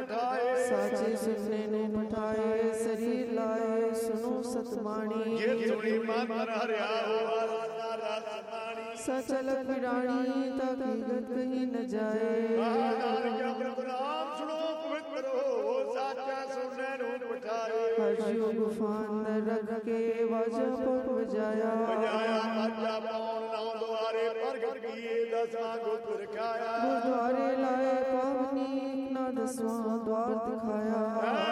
पठाए साचे सुनने नु पठाए शरीर लाए सुनो सतबाणी जे सुनी मन हरिया हो रसमानी सचल पिरानी तक गत कहीं न जाए नानक अमृत नाम सुनो पवित्र हो साचा सुनने नु पठाए हर युग फान रख के बाजा पर बजाया बाजा पाउन नाम द्वारे प्रगट किए दसवां गुप्त रखाया गुरुद्वारे लाए पावनी ना दसवां द्वार दिखाया